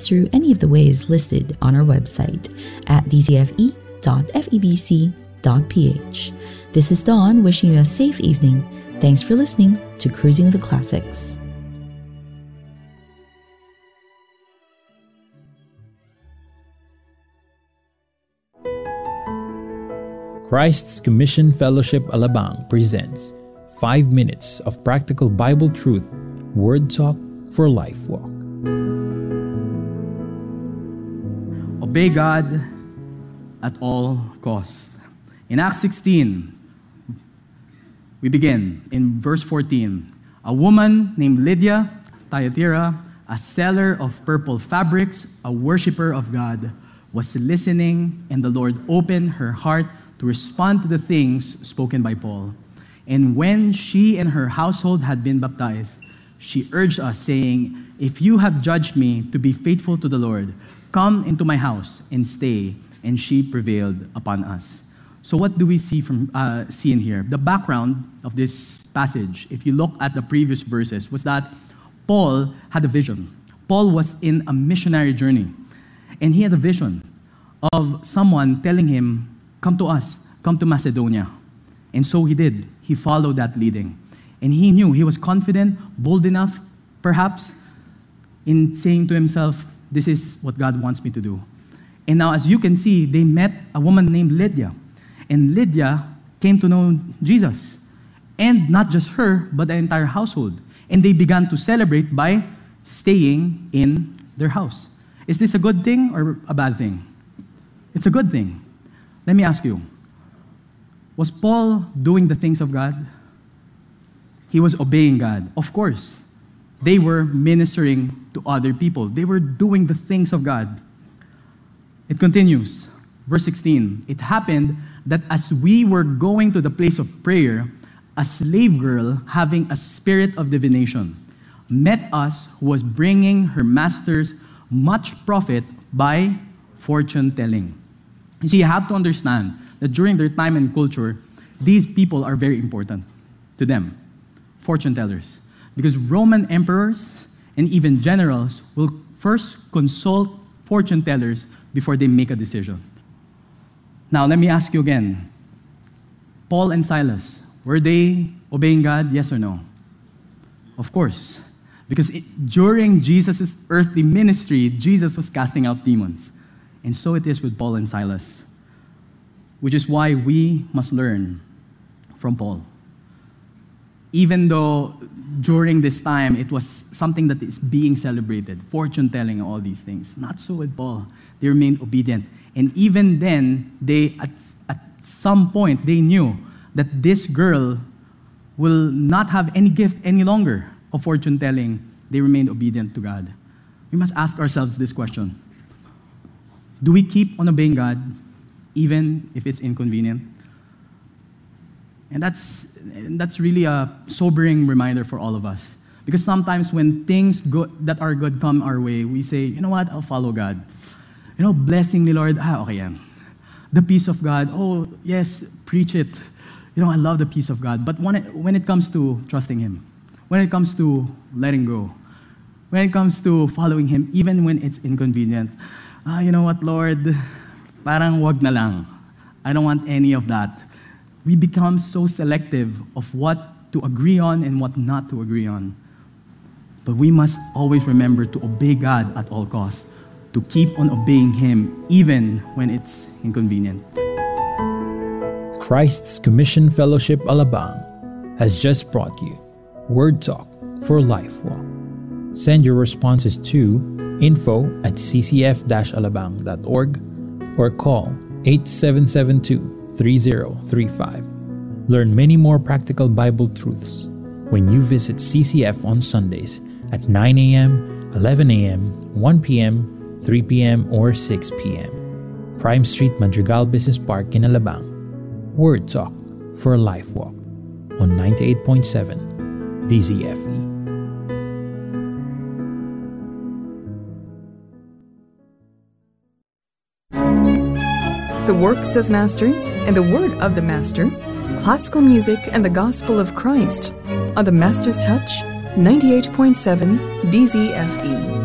us through any of the ways listed on our website at dcfe.febc.ph. This is Dawn wishing you a safe evening. Thanks for listening to Cruising with the Classics. Christ's Commission Fellowship Alabang presents 5 minutes of practical Bible truth, Word Talk for Life Walk. Obey God at all costs. In Acts 16, we begin in verse 14. A woman named Lydia, Thyatira, a seller of purple fabrics, a worshiper of God, was listening, and the Lord opened her heart to respond to the things spoken by Paul. And when she and her household had been baptized, she urged us, saying, "If you have judged me to be faithful to the Lord, come into my house and stay." And she prevailed upon us. So what do we see in here? The background of this passage, if you look at the previous verses, was that Paul had a vision. Paul was in a missionary journey, and he had a vision of someone telling him, "Come to us, come to Macedonia." And so he did. He followed that leading. And he knew, he was confident, bold enough, perhaps, in saying to himself, "This is what God wants me to do." And now, as you can see, they met a woman named Lydia. And Lydia came to know Jesus. And not just her, but the entire household. And they began to celebrate by staying in their house. Is this a good thing or a bad thing? It's a good thing. Let me ask you, was Paul doing the things of God? He was obeying God. Of course, they were ministering to other people. They were doing the things of God. It continues, verse 16. It happened that as we were going to the place of prayer, a slave girl having a spirit of divination met us, who was bringing her masters much profit by fortune telling. You see, you have to understand that during their time and culture, these people are very important to them, fortune tellers. Because Roman emperors and even generals will first consult fortune tellers before they make a decision. Now, let me ask you again. Paul and Silas, were they obeying God? Yes or no? Of course. Because during Jesus' earthly ministry, Jesus was casting out demons. And so it is with Paul and Silas, which is why we must learn from Paul. Even though during this time it was something that is being celebrated, fortune telling and all these things, not so with Paul. They remained obedient. And even then, at some point, they knew that this girl will not have any gift any longer of fortune telling. They remained obedient to God. We must ask ourselves this question. Do we keep on obeying God, even if it's inconvenient? And that's really a sobering reminder for all of us. Because sometimes when things that are good come our way, we say, "You know what, I'll follow God. Blessing the Lord, okay yan. The peace of God, oh yes, preach it. I love the peace of God." But when it comes to trusting Him, when it comes to letting go, when it comes to following Him, even when it's inconvenient, you know what, Lord, parang wag na lang. I don't want any of that. We become so selective of what to agree on and what not to agree on. But we must always remember to obey God at all costs, to keep on obeying Him even when it's inconvenient. Christ's Commission Fellowship Alabang has just brought you Word Talk for Life Walk. Send your responses to info@ccf-alabang.org or call 8772-3035. Learn many more practical Bible truths when you visit CCF on Sundays at 9 a.m., 11 a.m., 1 p.m., 3 p.m., or 6 p.m. Prime Street, Madrigal Business Park in Alabang. Word Talk for Life Walk on 98.7 DZFE. The works of masters and the word of the master, classical music and the gospel of Christ on the Master's Touch, 98.7 DZFE.